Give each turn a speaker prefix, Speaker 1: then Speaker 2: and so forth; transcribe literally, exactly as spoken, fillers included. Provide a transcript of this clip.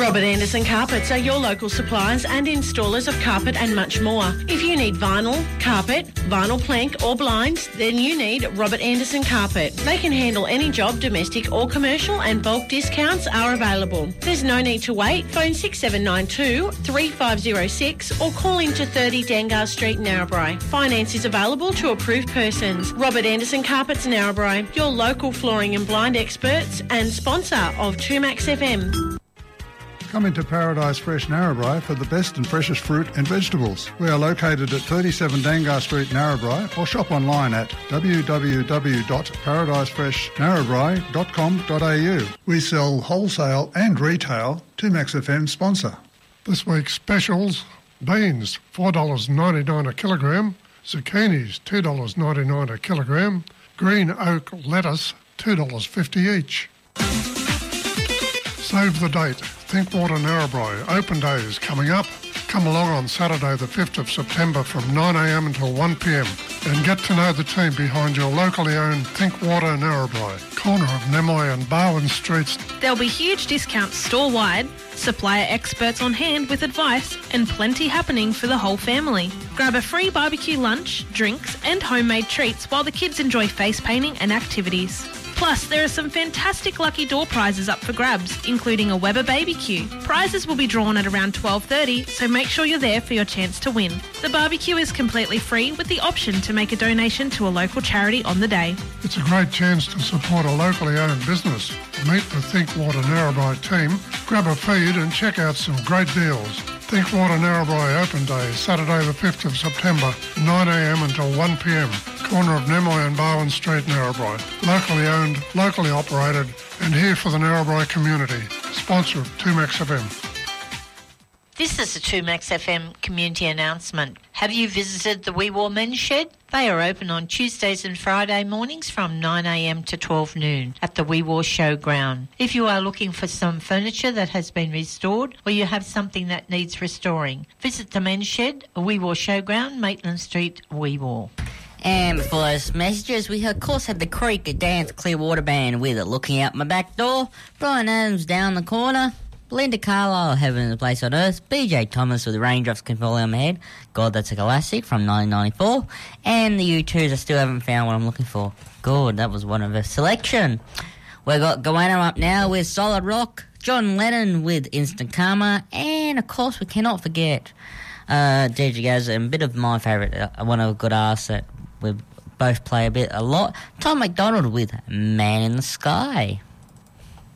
Speaker 1: Robert Anderson Carpets are your local suppliers and installers of carpet and much more. If you need vinyl, carpet, vinyl plank or blinds, then you need Robert Anderson Carpet. They can handle any job, domestic or commercial, and bulk discounts are available. There's no need to wait. Phone six seven nine two, three five zero six or call into thirty Dangar Street, Narrabri. Finance is available to approved persons. Robert Anderson Carpets, Narrabri, your local flooring and blind experts and sponsor of two Max F M.
Speaker 2: Come into Paradise Fresh Narrabri for the best and freshest fruit and vegetables. We are located at thirty-seven Dangar Street, Narrabri, or shop online at w w w dot paradise fresh narrabri dot com dot a u. We sell wholesale and retail. two Max F M sponsor.
Speaker 3: This week's specials: beans, four dollars ninety-nine a kilogram; zucchinis, two dollars ninety-nine a kilogram; green oak lettuce, two dollars fifty each. Save the date. Thinkwater Narrabri. Open day is coming up. Come along on Saturday the fifth of September from nine a m until one p m and get to know the team behind your locally owned Thinkwater Narrabri, corner of Nemoy and Barwon Streets.
Speaker 4: There'll be huge discounts store-wide, supplier experts on hand with advice, and plenty happening for the whole family. Grab a free barbecue lunch, drinks and homemade treats while the kids enjoy face painting and activities. Plus, there are some fantastic lucky door prizes up for grabs, including a Weber B B Q. Prizes will be drawn at around twelve thirty, so make sure you're there for your chance to win. The barbecue is completely free with the option to make a donation to a local charity on the day.
Speaker 3: It's a great chance to support a locally owned business. Meet the Thinkwater Narrabri team, grab a feed and check out some great deals. Thinkwater Narrabri Open Day, Saturday the fifth of September, nine a m until one p m, corner of Nemoy and Barwon Street, Narrabri. Locally owned, locally operated, and here for the Narrabri community. Sponsor of two Max F M.
Speaker 5: This is a two Max F M community announcement. Have you visited the Wee Waa Men's Shed? They are open on Tuesdays and Friday mornings from nine a m to twelve noon at the Wee Waa Showground. If you are looking for some furniture that has been restored or you have something that needs restoring, visit the Men's Shed, Wee Waa Showground, Maitland Street, Wee Waa.
Speaker 6: And before those messages, we of course had the Creek Dance Clearwater Band with it looking out my back door, Brian Adams down the corner, Belinda Carlisle, Heaven and a Place on Earth, B J Thomas with Raindrops Can Fall on My Head, God That's a Classic from nineteen ninety-four, and the U twos, I still haven't found what I'm looking for. Good, that was one of a selection. We've got Goanna up now with Solid Rock, John Lennon with Instant Karma, and of course we cannot forget uh, D J Gaz, and a bit of my favourite, uh, one of a good arse that we both play a bit, a lot, Tom McDonald with Man in the Sky.